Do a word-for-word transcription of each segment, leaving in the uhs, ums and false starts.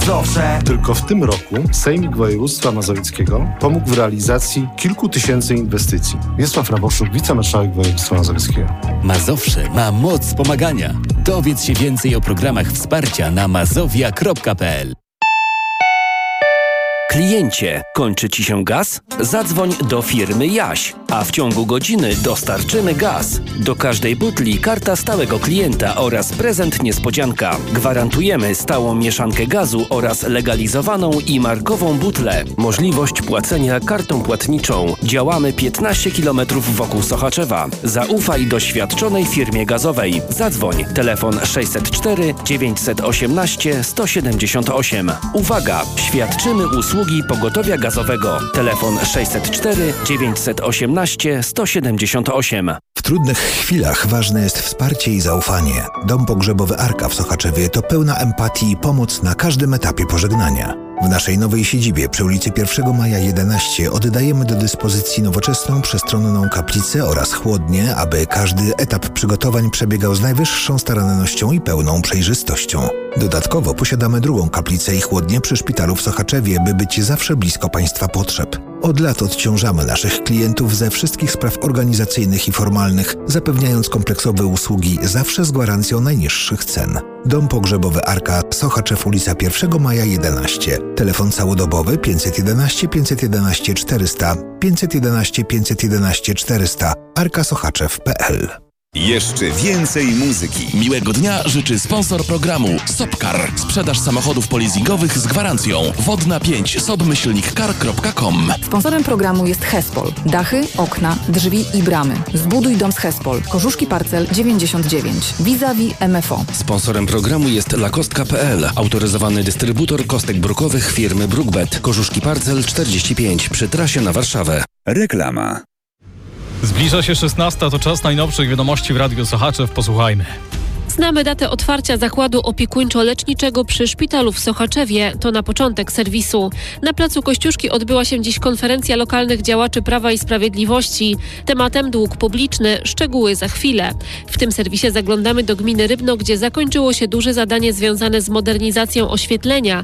Zawsze. Tylko w tym roku Sejmik Województwa Mazowieckiego pomógł w realizacji kilku tysięcy inwestycji. Wiesław Raboszuk, wicemarszałek województwa mazowieckiego. Mazowsze ma moc pomagania. Dowiedz się więcej o programach wsparcia na mazowia kropka p l. Kliencie, kończy Ci się gaz? Zadzwoń do firmy Jaś, a w ciągu godziny dostarczymy gaz. Do każdej butli karta stałego klienta oraz prezent niespodzianka. Gwarantujemy stałą mieszankę gazu oraz legalizowaną i markową butlę. Możliwość płacenia kartą płatniczą. Działamy piętnaście kilometrów wokół Sochaczewa. Zaufaj doświadczonej firmie gazowej. Zadzwoń. Telefon sześćset cztery dziewięćset osiemnaście sto siedemdziesiąt osiem. Uwaga! Świadczymy usługi pogotowia gazowego. Telefon sześćset cztery dziewięćset osiemnaście sto siedemdziesiąt osiem. W trudnych chwilach ważne jest wsparcie i zaufanie. Dom pogrzebowy Arka w Sochaczewie to pełna empatii i pomoc na każdym etapie pożegnania. W naszej nowej siedzibie przy ulicy pierwszego maja jedenaście oddajemy do dyspozycji nowoczesną, przestronną kaplicę oraz chłodnię, aby każdy etap przygotowań przebiegał z najwyższą starannością i pełną przejrzystością. Dodatkowo posiadamy drugą kaplicę i chłodnię przy szpitalu w Sochaczewie, by być zawsze blisko Państwa potrzeb. Od lat odciążamy naszych klientów ze wszystkich spraw organizacyjnych i formalnych, zapewniając kompleksowe usługi zawsze z gwarancją najniższych cen. Dom pogrzebowy Arka, Sochaczew, ulica pierwszego maja jedenaście. Telefon całodobowy pięćset jedenaście pięćset jedenaście czterysta, pięćset jedenaście pięćset jedenaście czterysta, arka sochaczew kropka p l. Jeszcze więcej muzyki. Miłego dnia życzy sponsor programu Sopcar. Sprzedaż samochodów polizingowych z gwarancją. Wodna pięć sobmyślnik car kropka com. Sponsorem programu jest Hespol. Dachy, okna, drzwi i bramy. Zbuduj dom z Hespol. Korzuszki Parcel dziewięćdziesiąt dziewięć. Vis-a-vis M F O. Sponsorem programu jest lakostka kropka p l. Autoryzowany dystrybutor kostek brukowych firmy Brookbet. Korzuszki Parcel czterdzieści pięć przy trasie na Warszawę. Reklama. Zbliża się szesnasta, to czas najnowszych wiadomości w Radiu Sochaczew. Posłuchajmy. Znamy datę otwarcia zakładu opiekuńczo-leczniczego przy szpitalu w Sochaczewie. To na początek serwisu. Na placu Kościuszki odbyła się dziś konferencja lokalnych działaczy Prawa i Sprawiedliwości. Tematem dług publiczny. Szczegóły za chwilę. W tym serwisie zaglądamy do gminy Rybno, gdzie zakończyło się duże zadanie związane z modernizacją oświetlenia.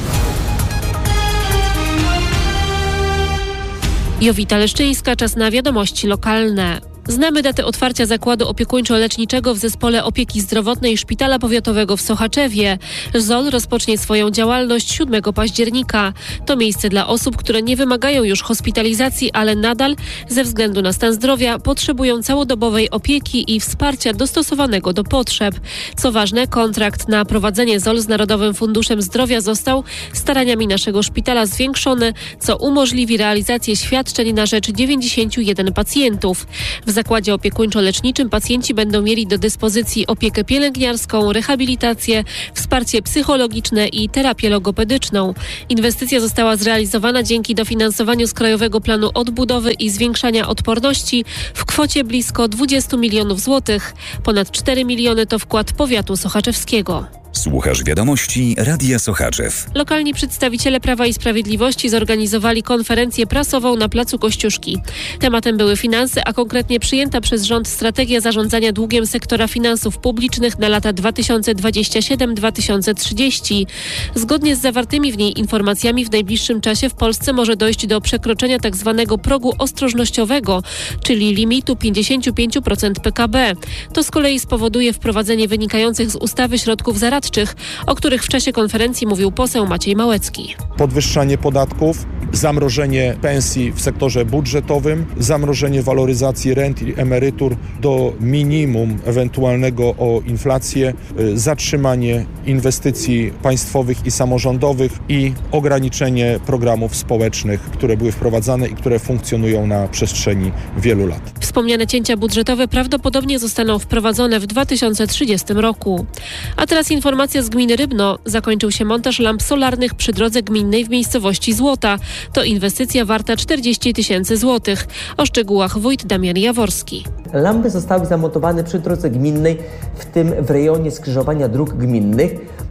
Jowita Leszczyńska, czas na wiadomości lokalne. Znamy datę otwarcia zakładu opiekuńczo-leczniczego w Zespole Opieki Zdrowotnej Szpitala Powiatowego w Sochaczewie. Z o l rozpocznie swoją działalność siódmego października. To miejsce dla osób, które nie wymagają już hospitalizacji, ale nadal ze względu na stan zdrowia potrzebują całodobowej opieki i wsparcia dostosowanego do potrzeb. Co ważne, kontrakt na prowadzenie z o l z Narodowym Funduszem Zdrowia został staraniami naszego szpitala zwiększony, co umożliwi realizację świadczeń na rzecz dziewięćdziesięciu jeden pacjentów. W zakładzie opiekuńczo-leczniczym pacjenci będą mieli do dyspozycji opiekę pielęgniarską, rehabilitację, wsparcie psychologiczne i terapię logopedyczną. Inwestycja została zrealizowana dzięki dofinansowaniu z Krajowego Planu Odbudowy i Zwiększania Odporności w kwocie blisko dwudziestu milionów złotych. Ponad cztery miliony to wkład powiatu sochaczewskiego. Słuchasz wiadomości Radia Sochaczew. Lokalni przedstawiciele Prawa i Sprawiedliwości zorganizowali konferencję prasową na placu Kościuszki. Tematem były finanse, a konkretnie przyjęta przez rząd strategia zarządzania długiem sektora finansów publicznych na lata dwa tysiące dwudziesty siódmy do dwa tysiące trzydziestego. Zgodnie z zawartymi w niej informacjami w najbliższym czasie w Polsce może dojść do przekroczenia tzw. progu ostrożnościowego, czyli limitu pięćdziesiąt pięć procent P K B. To z kolei spowoduje wprowadzenie wynikających z ustawy środków zaradczych, o których w czasie konferencji mówił poseł Maciej Małecki. Podwyższanie podatków, zamrożenie pensji w sektorze budżetowym, zamrożenie waloryzacji rent i emerytur do minimum ewentualnego o inflację, zatrzymanie inwestycji państwowych i samorządowych i ograniczenie programów społecznych, które były wprowadzane i które funkcjonują na przestrzeni wielu lat. Wspomniane cięcia budżetowe prawdopodobnie zostaną wprowadzone w dwa tysiące trzydziestym roku. A teraz informacja z gminy Rybno. Zakończył się montaż lamp solarnych przy drodze gminnej w miejscowości Złota. To inwestycja warta czterdzieści tysięcy złotych. O szczegółach wójt Damian Jaworski. Lampy zostały zamontowane przy drodze gminnej, w tym w rejonie skrzyżowania dróg gminnych.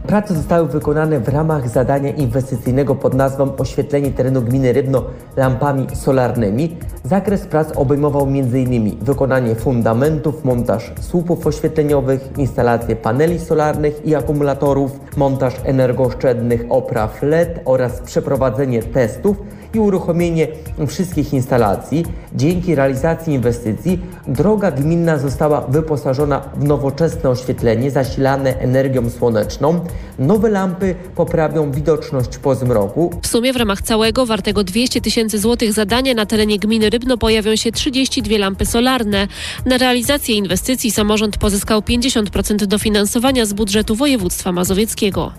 Prace zostały wykonane w ramach zadania inwestycyjnego pod nazwą Oświetlenie terenu gminy Rybno lampami solarnymi. Zakres prac obejmował m.in. wykonanie fundamentów, montaż słupów oświetleniowych, instalację paneli solarnych i akumulatorów, montaż energooszczędnych opraw L E D oraz przeprowadzenie testów i uruchomienie wszystkich instalacji. Dzięki realizacji inwestycji droga gminna została wyposażona w nowoczesne oświetlenie zasilane energią słoneczną. Nowe lampy poprawią widoczność po zmroku. W sumie w ramach całego, wartego dwieście tysięcy złotych zadania na terenie gminy Rybno pojawią się trzydzieści dwie lampy solarne. Na realizację inwestycji samorząd pozyskał pięćdziesiąt procent dofinansowania z budżetu województwa mazowieckiego.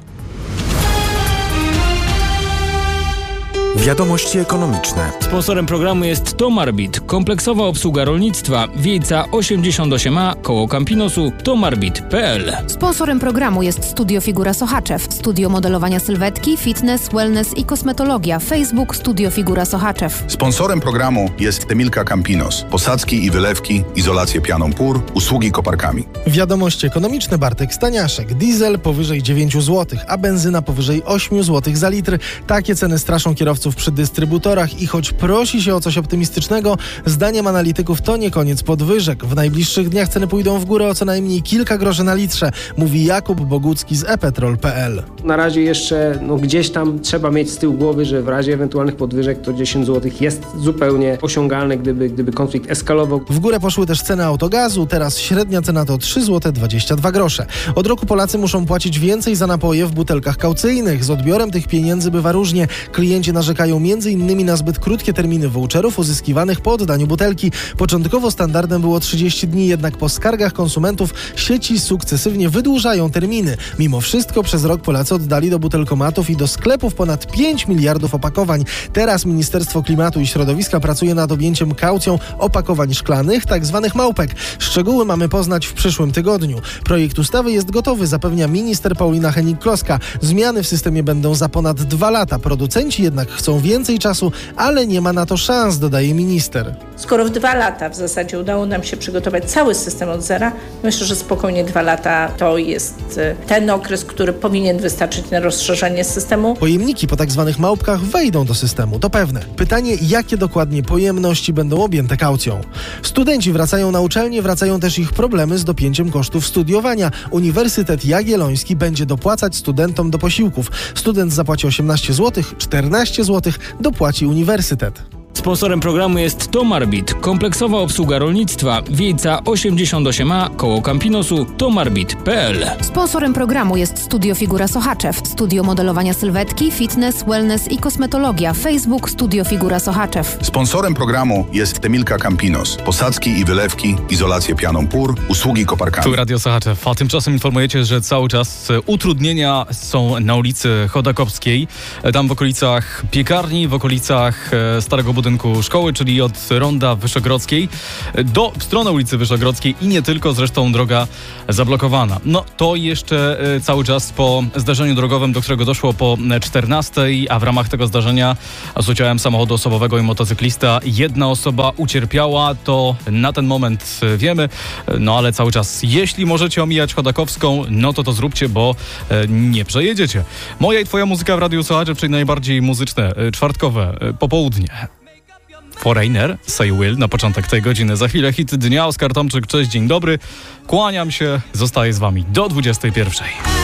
Wiadomości ekonomiczne. Sponsorem programu jest Tomarbit, kompleksowa obsługa rolnictwa, Wiejca osiemdziesiąt osiem A, koło Campinosu, tomarbit kropka p l. Sponsorem programu jest Studio Figura Sochaczew, studio modelowania sylwetki, fitness, wellness i kosmetologia, Facebook Studio Figura Sochaczew. Sponsorem programu jest Temilka Campinos, posadzki i wylewki, izolację pianą pór, usługi koparkami. Wiadomości ekonomiczne, Bartek Staniaszek. Diesel powyżej dziewięć złotych, a benzyna powyżej osiem złotych za litr. Takie ceny straszą kierowców przy dystrybutorach i choć prosi się o coś optymistycznego, zdaniem analityków to nie koniec podwyżek. W najbliższych dniach ceny pójdą w górę o co najmniej kilka groszy na litrze, mówi Jakub Bogucki z e petrol kropka p l. Na razie jeszcze no, gdzieś tam trzeba mieć z tyłu głowy, że w razie ewentualnych podwyżek to dziesięć złotych jest zupełnie osiągalne, gdyby, gdyby konflikt eskalował. W górę poszły też ceny autogazu, teraz średnia cena to trzy złote dwadzieścia dwa grosze. Od roku Polacy muszą płacić więcej za napoje w butelkach kaucyjnych. Z odbiorem tych pieniędzy bywa różnie. Klienci narzekają między innymi na zbyt krótkie terminy voucherów uzyskiwanych po oddaniu butelki. Początkowo standardem było trzydzieści dni, jednak po skargach konsumentów sieci sukcesywnie wydłużają terminy. Mimo wszystko przez rok Polacy oddali do butelkomatów i do sklepów ponad pięć miliardów opakowań. Teraz Ministerstwo Klimatu i Środowiska pracuje nad objęciem kaucją opakowań szklanych, tak zwanych małpek. Szczegóły mamy poznać w przyszłym tygodniu. Projekt ustawy jest gotowy, zapewnia minister Paulina Hennig-Kloska. Zmiany w systemie będą za ponad dwa lata. Producenci jednak chcą więcej czasu, ale nie ma na to szans, dodaje minister. Skoro w dwa lata w zasadzie udało nam się przygotować cały system od zera, myślę, że spokojnie dwa lata to jest ten okres, który powinien wystarczyć na rozszerzenie systemu. Pojemniki po tak zwanych małpkach wejdą do systemu, to pewne. Pytanie, jakie dokładnie pojemności będą objęte kaucją. Studenci wracają na uczelnię, wracają też ich problemy z dopięciem kosztów studiowania. Uniwersytet Jagielloński będzie dopłacać studentom do posiłków. Student zapłaci osiemnaście złotych, czternaście złotych dopłaci uniwersytet. Sponsorem programu jest Tomarbit, kompleksowa obsługa rolnictwa, Wiejca osiemdziesiąt osiem A, koło Campinosu, tomarbit kropka p l. Sponsorem programu jest Studio Figura Sochaczew, studio modelowania sylwetki, fitness, wellness i kosmetologia, Facebook Studio Figura Sochaczew. Sponsorem programu jest Temilka Campinos, posadzki i wylewki, izolację pianą pór, usługi koparkami. Tu Radio Sochaczew, a tymczasem informujecie, że cały czas utrudnienia są na ulicy Chodakowskiej, tam w okolicach piekarni, w okolicach Starego Budynku Szkoły, czyli od Ronda Wyszogrodzkiej do w stronę ulicy Wyszogrodzkiej i nie tylko, zresztą droga zablokowana. No to jeszcze cały czas po zdarzeniu drogowym, do którego doszło po czternastej, a w ramach tego zdarzenia z udziałem samochodu osobowego i motocyklista jedna osoba ucierpiała, to na ten moment wiemy, no ale cały czas, jeśli możecie omijać Chodakowską, no to to zróbcie, bo nie przejedziecie. Moja i twoja muzyka w Radiu Sochaczew, czyli najbardziej muzyczne, czwartkowe popołudnie. Foreigner, Say Will na początek tej godziny. Za chwilę hit dnia. Oskar Tomczyk, cześć, dzień dobry. Kłaniam się, zostaję z wami do dwudziestej pierwszej.